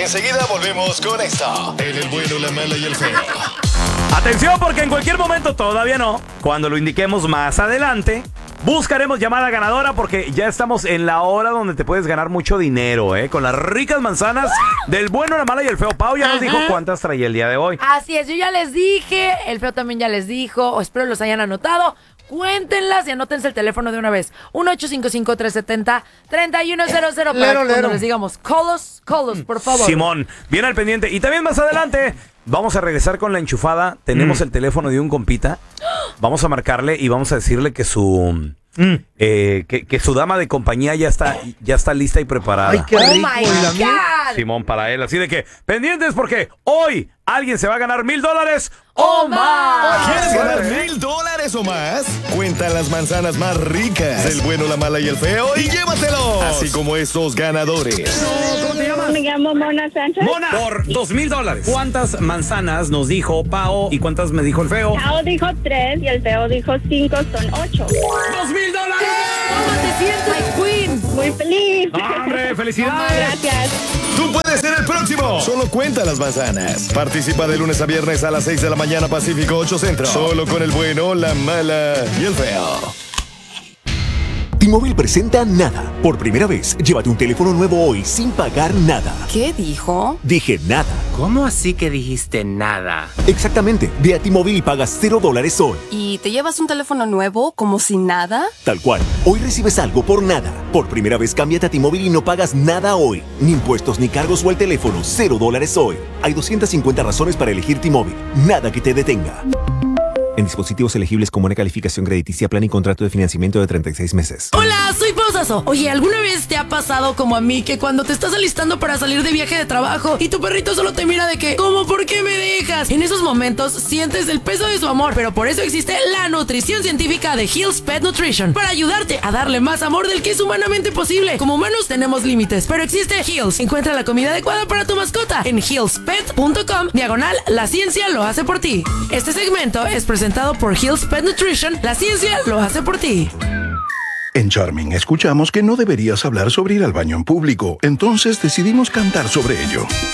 Enseguida volvemos con esto. En el bueno, la mala y el feo. Atención, porque en cualquier momento, todavía no, cuando lo indiquemos más adelante, buscaremos llamada ganadora porque ya estamos en la hora donde te puedes ganar mucho dinero, con las ricas manzanas del bueno, la mala y el feo. Pau ya nos dijo cuántas traía el día de hoy. Así es, yo ya les dije, el feo también ya les dijo, o espero los hayan anotado. Cuéntenlas y anótense el teléfono de una vez. 1-855-370-3100 para cuando les digamos, call us, por favor. Simón, bien al pendiente. Y también más adelante vamos a regresar con la enchufada. Tenemos el teléfono de un compita. Vamos a marcarle y vamos a decirle que su que su dama de compañía ya está lista y preparada. Ay, qué rico. Oh my God. Simón, para él. Así de que pendientes porque hoy alguien se va a ganar $1,000 ¡O más! ¿Quieres ganar $1,000 o más? Cuenta las manzanas más ricas del bueno, la mala y el feo y llévatelos. Así como estos ganadores. ¿Cómo te llamas? Me llamo Mona Sánchez. Mona, por $2,000. ¿Cuántas manzanas nos dijo Pao y cuántas me dijo el feo? Pao dijo 3 y el feo dijo 5, son 8. $2,000. ¿Cómo te sientes, my queen? Muy feliz. ¡Hombre, felicidades! Gracias. Tú puedes ser el próximo. Solo cuenta las manzanas. Participa de lunes a viernes a las 6 de la mañana Pacífico 8 Centro. Solo con el bueno, la mala y el feo. T-Mobile presenta Nada. Por primera vez, llévate un teléfono nuevo hoy sin pagar nada. ¿Qué dijo? Dije nada. ¿Cómo así que dijiste nada? Exactamente. Ve a T-Mobile y pagas $0 hoy. ¿Y te llevas un teléfono nuevo como si nada? Tal cual. Hoy recibes algo por nada. Por primera vez, cámbiate a T-Mobile y no pagas nada hoy. Ni impuestos, ni cargos o el teléfono. $0 hoy. Hay 250 razones para elegir T-Mobile. Nada que te detenga. En dispositivos elegibles con buena calificación crediticia, plan y contrato de financiamiento de 36 meses. Hola, soy Pausazo. Oye, ¿alguna vez te ha pasado como a mí que cuando te estás alistando para salir de viaje de trabajo y tu perrito solo te mira de que, ¿cómo? ¿Por qué me dejas? En esos momentos sientes el peso de su amor, pero por eso existe la nutrición científica de Hill's Pet Nutrition para ayudarte a darle más amor del que es humanamente posible. Como humanos tenemos límites, pero existe Hill's. Encuentra la comida adecuada para tu mascota en hillspet.com/la ciencia lo hace por ti. Este segmento es presentado por Hill's Pet Nutrition. La ciencia lo hace por ti. En Charming escuchamos que no deberías hablar sobre ir al baño en público, entonces decidimos cantar sobre ello.